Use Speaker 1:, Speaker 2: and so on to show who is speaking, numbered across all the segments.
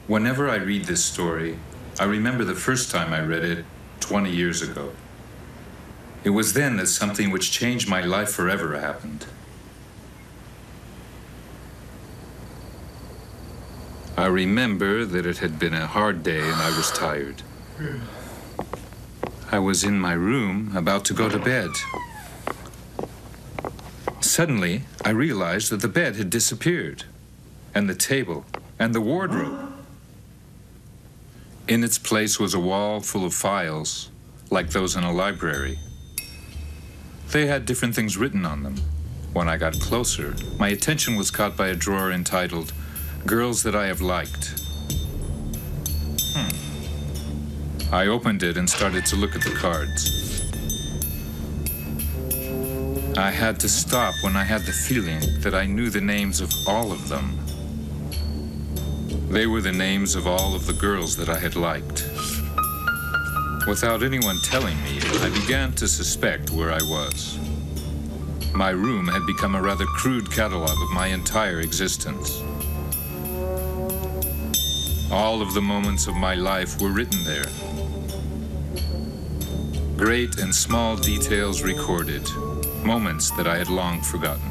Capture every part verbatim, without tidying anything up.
Speaker 1: Whenever I read this story, I remember the first time I read it twenty years ago. It was then that something which changed my life forever happened. I remember that it had been a hard day and I was tired. I was in my room about to go to bed. Suddenly, I realized that the bed had disappeared, and the table, and the wardrobe. In its place was a wall full of files, like those in a library. They had different things written on them. When I got closer, my attention was caught by a drawer entitled, Girls That I Have Liked. Hmm. I opened it and started to look at the cards. I had to stop when I had the feeling that I knew the names of all of them. They were the names of all of the girls that I had liked. Without anyone telling me, I began to suspect where I was. My room had become a rather crude catalog of my entire existence. All of the moments of my life were written there. Great and small details recorded, moments that I had long forgotten.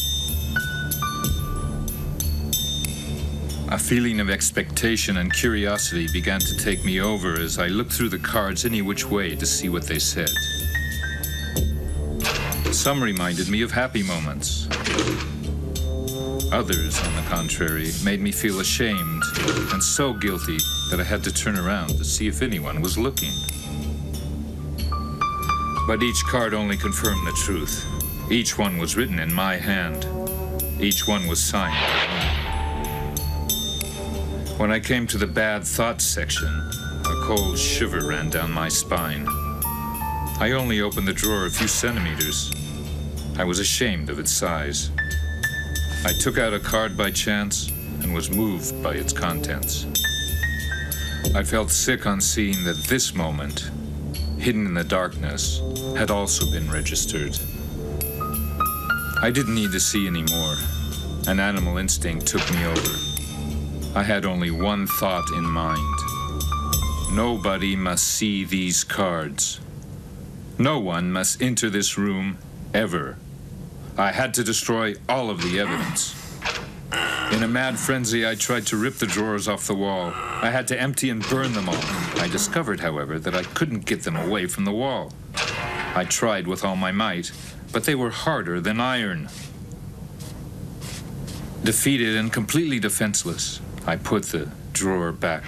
Speaker 1: A feeling of expectation and curiosity began to take me over as I looked through the cards any which way to see what they said. Some reminded me of happy moments. Others, on the contrary, made me feel ashamed and so guilty that I had to turn around to see if anyone was looking. But each card only confirmed the truth. Each one was written in my hand. Each one was signed by me. When I came to the bad thoughts section, a cold shiver ran down my spine. I only opened the drawer a few centimeters. I was ashamed of its size. I took out a card by chance and was moved by its contents. I felt sick on seeing that this moment, hidden in the darkness, had also been registered. I didn't need to see any more. An animal instinct took me over. I had only one thought in mind. Nobody must see these cards. No one must enter this room ever. I had to destroy all of the evidence. In a mad frenzy, I tried to rip the drawers off the wall. I had to empty and burn them all. I discovered, however, that I couldn't get them away from the wall. I tried with all my might, but they were harder than iron. Defeated and completely defenseless, I put the drawer back